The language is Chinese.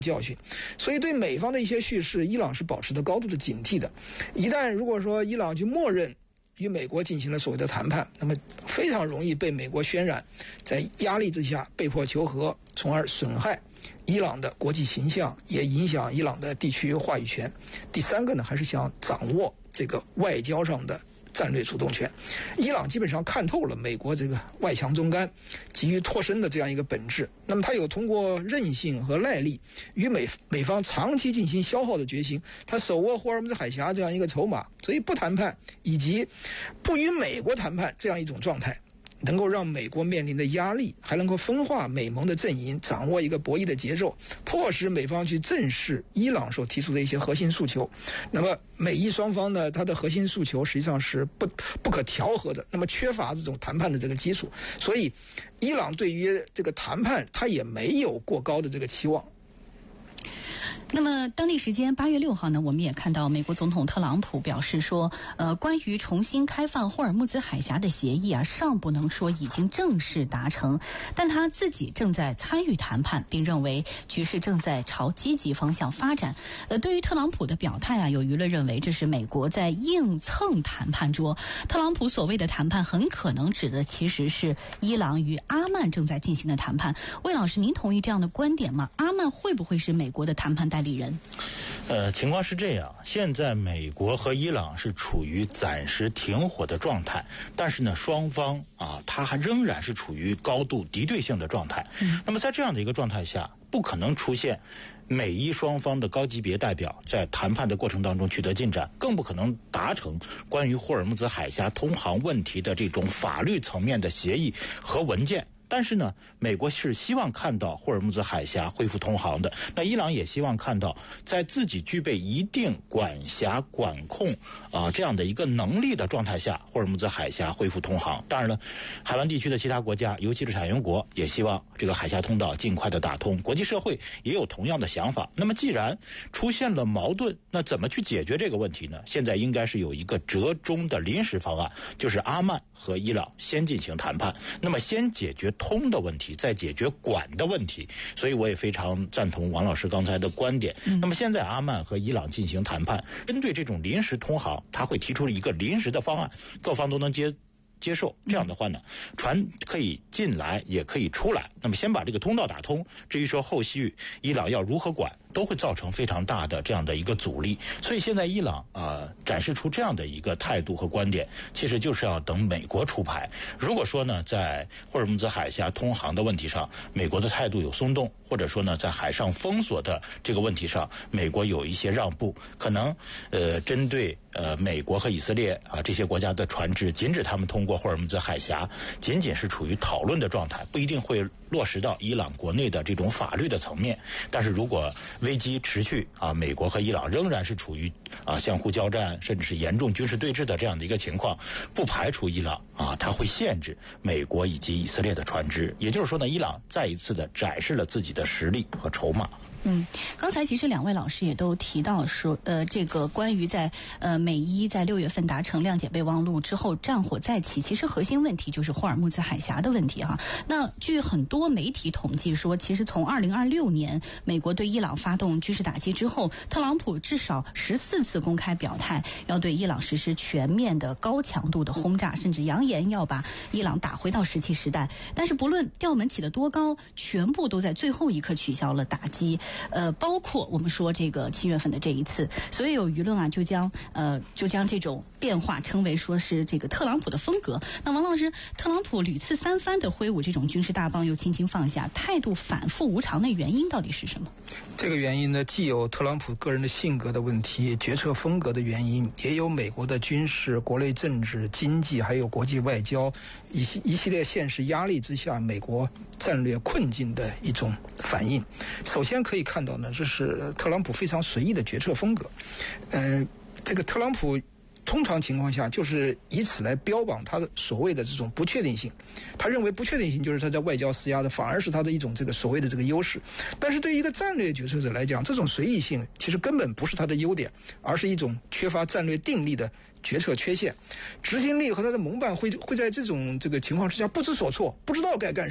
教训，所以对美方的一些叙事，伊朗是保持着高度的警惕的。一旦如果说伊朗去默认与美国进行了所谓的谈判，那么非常容易被美国渲染，在压力之下被迫求和，从而损害伊朗的国际形象，也影响伊朗的地区话语权。第三个呢，还是想掌握这个外交上的战略主动权。伊朗基本上看透了美国这个外强中干、急于脱身的这样一个本质，那么他有通过韧性和耐力与美方长期进行消耗的决心，他手握霍尔木兹海峡这样一个筹码，所以不谈判以及不与美国谈判这样一种状态，能够让美国面临的压力，还能够分化美盟的阵营，掌握一个博弈的节奏，迫使美方去正视伊朗所提出的一些核心诉求。那么美伊双方呢，它的核心诉求实际上是不可调和的，那么缺乏这种谈判的这个基础，所以伊朗对于这个谈判它也没有过高的这个期望。 那么当地时间8月6号呢，我们也看到美国总统特朗普表示说，关于重新开放霍尔木兹海峡的协议啊，尚不能说已经正式达成，但他自己正在参与谈判，并认为局势正在朝积极方向发展。对于特朗普的表态啊，有舆论认为这是美国在硬蹭谈判桌。特朗普所谓的谈判很可能指的其实是伊朗与阿曼正在进行的谈判。魏老师，您同意这样的观点吗？阿曼会不会是美国的谈判代理人？ 情况是这样，现在美国和伊朗是处于暂时停火的状态，但是呢，双方它还仍然是处于高度敌对性的状态。那么在这样的一个状态下，不可能出现美伊双方的高级别代表在谈判的过程当中取得进展，更不可能达成关于霍尔木兹海峡通航问题的这种法律层面的协议和文件。但是呢，美国是希望看到霍尔木兹海峡恢复通航的，那伊朗也希望看到在自己具备一定管辖管控这样的一个能力的状态下，霍尔木兹海峡恢复通航。当然了，海湾地区的其他国家，尤其是产油国，也希望这个海峡通道尽快的打通，国际社会也有同样的想法。那么既然出现了矛盾，那怎么去解决这个问题呢？现在应该是有一个折中的临时方案，就是阿曼和伊朗先进行谈判，那么先解决通的问题，再解决管的问题。所以我也非常赞同王老师刚才的观点。那么现在阿曼和伊朗进行谈判，针对这种临时通航，他会提出一个临时的方案，各方都能接受。这样的话呢，船可以进来也可以出来，那么先把这个通道打通，至于说后续伊朗要如何管，都会造成非常大的这样的一个阻力。所以现在伊朗展示出这样的一个态度和观点，其实就是要等美国出牌。如果说呢，在霍尔木兹海峡通航的问题上，美国的态度有松动，或者说呢，在海上封锁的这个问题上，美国有一些让步，可能针对美国和以色列这些国家的船只禁止他们通过霍尔木兹海峡，仅仅是处于讨论的状态，不一定会落实到伊朗国内的这种法律的层面。但是如果危机持续美国和伊朗仍然是处于相互交战，甚至是严重军事对峙的这样的一个情况，不排除伊朗它会限制美国以及以色列的船只。也就是说呢，伊朗再一次的展示了自己的实力和筹码。 刚才其实两位老师也都提到说，这个关于在美伊在6月份达成谅解备忘录之后战火再起，其实核心问题就是霍尔木兹海峡的问题哈。那据很多媒体统计说，其实从2026年美国对伊朗发动军事打击之后，特朗普至少14次公开表态要对伊朗实施全面的高强度的轰炸，甚至扬言要把伊朗打回到石器时代。但是不论调门起得多高，全部都在最后一刻取消了打击。包括我们说这个7月份的这一次，所以有舆论就将这种变化称为说是这个特朗普的风格。那王老师，特朗普屡次三番的挥舞这种军事大棒又轻轻放下，态度反复无常的原因到底是什么？ 这个原因呢，既有特朗普个人的性格的问题、决策风格的原因，也有美国的军事、国内政治、经济还有国际外交一系列现实压力之下，美国战略困境的一种反应。首先可以看到呢，这是特朗普非常随意的决策风格。这个特朗普通常情况下就是以此来标榜他的所谓的这种不确定性，他认为不确定性就是他在外交施压的，反而是他的一种这个所谓的这个优势。但是对于一个战略决策者来讲，这种随意性其实根本不是他的优点，而是一种缺乏战略定力的决策缺陷。执行力和他的盟伴会在这个情况之下不知所措，不知道该干什么。